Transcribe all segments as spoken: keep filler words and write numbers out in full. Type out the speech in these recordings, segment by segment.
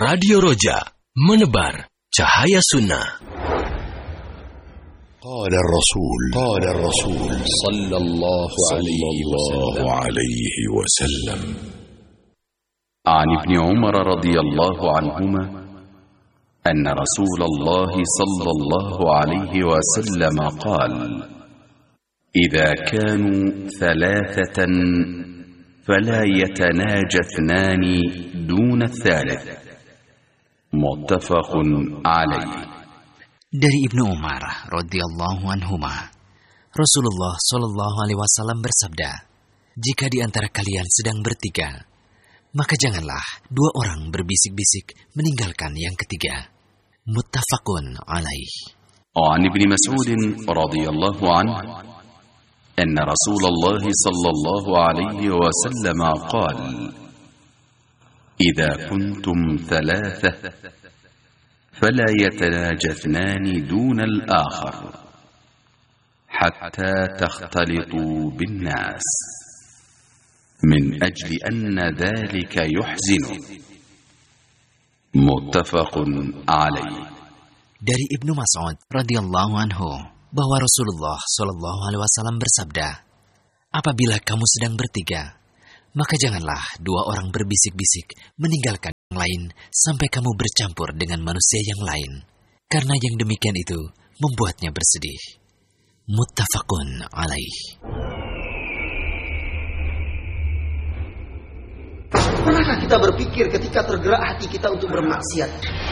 Radio Roja, menebar cahaya sunnah. قال الرسول قال الرسول صلى الله عليه وسلم عن ابن عمر رضي الله عنهما أن رسول الله صلى الله عليه وسلم قال: إذا كانوا ثلاثة فلا يتناجى اثنان دون الثالث. متفق عليه. Dari Ibnu Umar radhiyallahu anhuma, Rasulullah shallallahu alaihi wasallam bersabda, jika di antara kalian sedang bertiga, maka janganlah dua orang berbisik-bisik meninggalkan yang ketiga. Muttafaqun alaih. An Ibnu Mas'ud radhiyallahu anhu anna Rasulullah sallallahu alaihi wasallam qala: "Idza kuntum thalathah فلا يتناجى اثنان دون الآخر حتى تختلطوا بالناس من أجل أن ذلك يحزن." متفق عليه. Dari Ibnu Mas'ud radhiyallahu anhu bahwa Rasulullah shallallahu alaihi wasallam bersabda, apabila kamu sedang bertiga, maka janganlah dua orang berbisik-bisik meninggalkan yang lain sampai kamu bercampur dengan manusia yang lain, karena yang demikian itu membuatnya bersedih. Muttafaqun alaih. Pernahkah kita berpikir ketika tergerak hati kita untuk bermaksiat?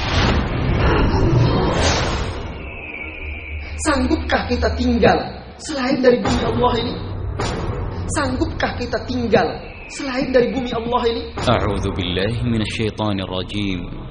Sanggupkah kita tinggal selain dari bumi Allah ini? Sanggupkah kita tinggal selain dari bumi Allah ini? A'udzu billahi minasyaitonir rajim.